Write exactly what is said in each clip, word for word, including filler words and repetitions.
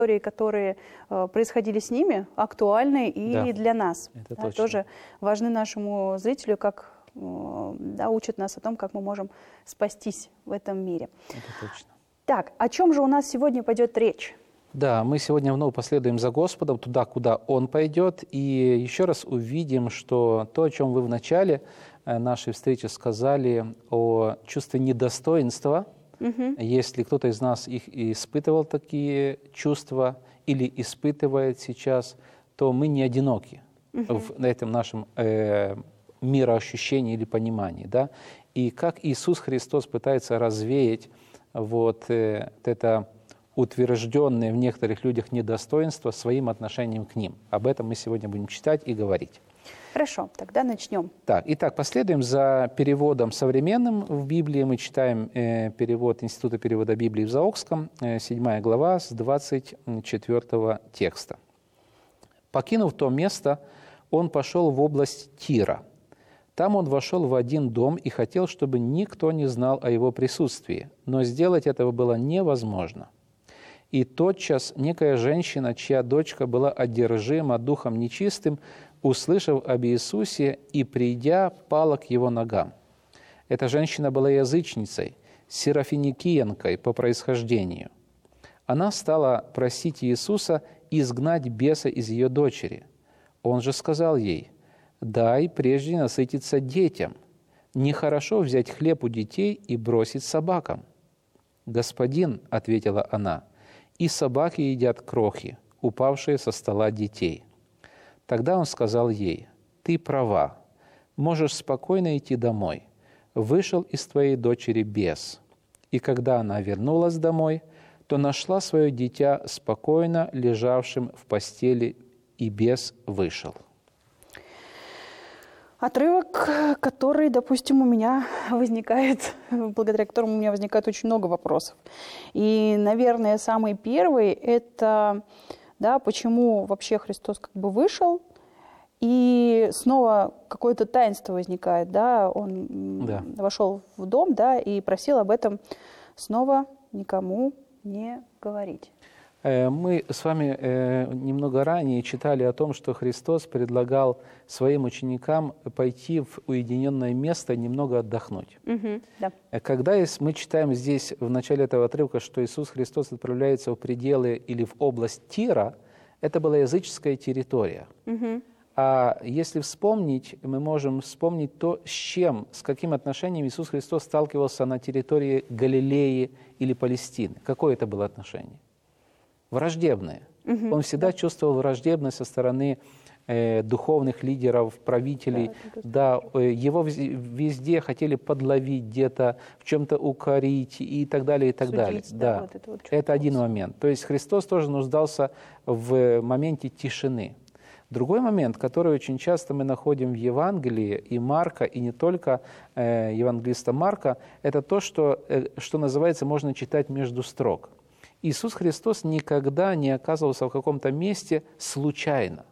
истории, которые э, происходили с ними, актуальны и Да, для нас. это Да, точно. тоже важны нашему зрителю, как э, да, учат нас о том, как мы можем спастись в этом мире. Это точно. Так, о чем же у нас сегодня пойдет речь? Да, мы сегодня вновь последуем за Господом туда, куда Он пойдет, и еще раз увидим, что то, о чем вы в начале нашей встречи сказали, о чувстве недостоинства, угу. Если кто-то из нас их испытывал такие чувства или испытывает сейчас, то мы не одиноки угу. в этом нашем э, мироощущении или понимании. Да? И как Иисус Христос пытается развеять вот э, это утвержденное в некоторых людях недостоинство своим отношением к ним. Об этом мы сегодня будем читать и говорить. Хорошо, тогда начнем. Так, итак, последуем за переводом современным в Библии. Мы читаем э, перевод Института перевода Библии в Заокском, э, седьмая глава, с двадцать четвёртого текста. «Покинув то место, он пошел в область Тира. Там он вошел в один дом и хотел, чтобы никто не знал о его присутствии, но сделать этого было невозможно. И тотчас некая женщина, чья дочка была одержима духом нечистым, услышав об Иисусе и, придя, пала к его ногам. Эта женщина была язычницей, серафиникиянкой по происхождению. Она стала просить Иисуса изгнать беса из ее дочери. Он же сказал ей: «Дай прежде насытиться детям. Нехорошо взять хлеб у детей и бросить собакам». «Господин», — ответила она, — «и собаки едят крохи, упавшие со стола детей». Тогда он сказал ей: «Ты права, можешь спокойно идти домой. Вышел из твоей дочери бес». И когда она вернулась домой, то нашла свое дитя спокойно лежавшим в постели, и бес вышел. Отрывок, который, допустим, у меня возникает, благодаря которому у меня возникает очень много вопросов. И, наверное, самый первый – это, да, почему вообще Христос как бы вышел, и снова какое-то таинство возникает, да, он да. вошел в дом, да, и просил об этом снова никому не говорить. Мы с вами немного ранее читали о том, что Христос предлагал своим ученикам пойти в уединенное место, немного отдохнуть. Угу, да. Когда мы читаем здесь в начале этого отрывка, что Иисус Христос отправляется в пределы или в область Тира, это была языческая территория. Угу. А если вспомнить, мы можем вспомнить то, с чем, с каким отношением Иисус Христос сталкивался на территории Галилеи или Палестины. Какое это было отношение? Враждебное. Угу, Он всегда да. чувствовал враждебность со стороны э, духовных лидеров, правителей. Да, да, его везде хотели подловить, где-то в чем-то укорить и так далее, и так Судить, далее. Да, да. Вот это вот это один момент. То есть Христос тоже нуждался в моменте тишины. Другой момент, который очень часто мы находим в Евангелии, и Марка, и не только э, евангелиста Марка, это то, что, э, что называется, можно читать между строк. Иисус Христос никогда не оказывался в каком-то месте случайно.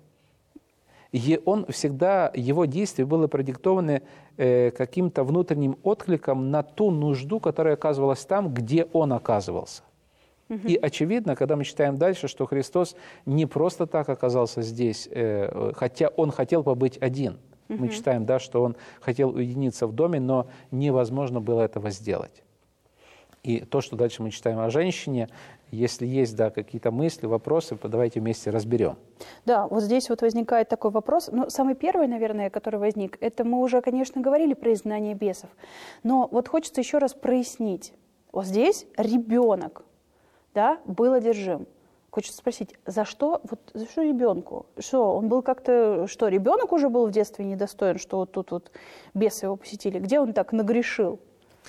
И он всегда, его действия были продиктованы э, каким-то внутренним откликом на ту нужду, которая оказывалась там, где он оказывался. Угу. И очевидно, когда мы читаем дальше, что Христос не просто так оказался здесь, э, хотя он хотел побыть один. Угу. Мы читаем, да, что он хотел уединиться в доме, но невозможно было этого сделать. И то, что дальше мы читаем о женщине, если есть, да, какие-то мысли, вопросы, то давайте вместе разберем. Да, вот здесь вот возникает такой вопрос. Ну, самый первый, наверное, который возник, это мы уже, конечно, говорили про изгнание бесов. Но вот хочется еще раз прояснить. Вот здесь ребенок, да, был одержим. Хочется спросить, за что, вот, за что ребенку? Что, он был как-то, что, ребенок уже был в детстве недостоин, что вот тут вот бесы его посетили? Где он так нагрешил?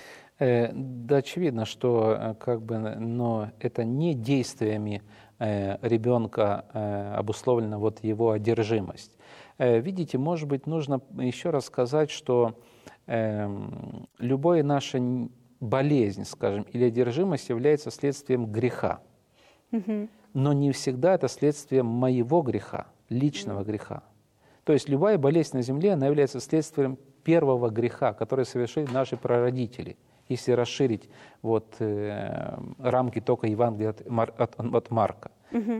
Да, очевидно, что как бы, но это не действиями ребенка обусловлена вот его одержимость. Видите, может быть, нужно еще раз сказать, что любая наша болезнь, скажем, или одержимость является следствием греха. Угу. Но не всегда это следствием моего греха, личного греха. То есть любая болезнь на земле, она является следствием первого греха, который совершили наши прародители. если расширить вот, э, рамки только Евангелия от, Мар, от, от Марка. Угу.